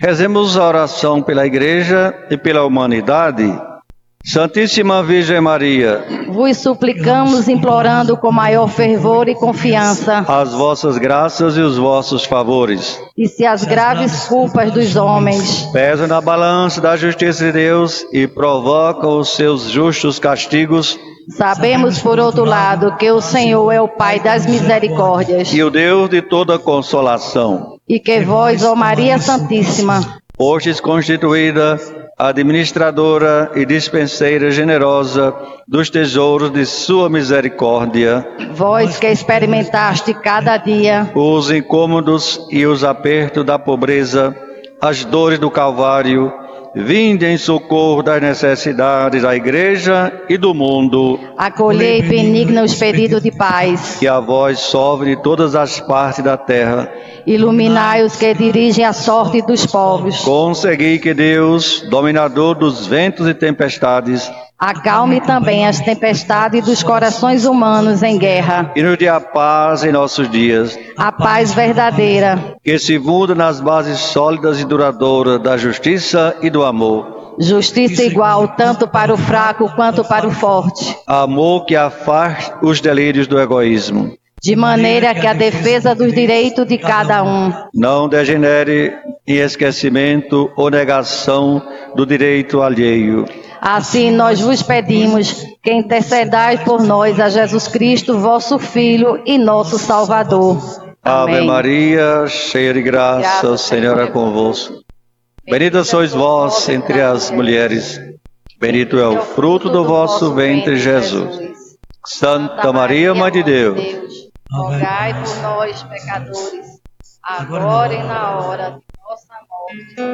Rezemos a oração pela Igreja e pela humanidade. Santíssima Virgem Maria, vos suplicamos, implorando com maior fervor e confiança, as vossas graças e os vossos favores, e se as graves culpas dos homens pesam na balança da justiça de Deus e provocam os seus justos castigos, sabemos, por outro lado, que o Senhor é o Pai das misericórdias e o Deus de toda consolação, e que vós, ó Maria Santíssima, fostes constituída administradora e dispenseira generosa dos tesouros de sua misericórdia, vós que experimentaste cada dia os incômodos e os apertos da pobreza, as dores do Calvário, vinde em socorro das necessidades da Igreja e do mundo. acolhei benigna os pedidos de paz, Que a voz sovre de todas as partes da terra, iluminai os que dirigem a sorte dos povos, consegui que Deus, dominador dos ventos e tempestades, acalme também as tempestades dos corações humanos em guerra, e nos dê a paz em nossos dias, a paz verdadeira, que se funda nas bases sólidas e duradouras da justiça e do amor. justiça igual tanto para o fraco quanto para o forte, Amor que afaste os delírios do egoísmo. de maneira que a defesa dos direitos de cada um Não degenere em esquecimento ou negação do direito alheio. Assim nós vos pedimos que intercedai por nós a Jesus Cristo, vosso Filho e nosso Salvador. Ave Amém. Maria, cheia de graça, o Senhor é convosco. Bendita sois vós entre as mulheres. Bendito é o fruto do vosso ventre, Jesus. Santa Maria, Mãe de Deus, rogai por nós, pecadores, agora e na hora de nossa morte.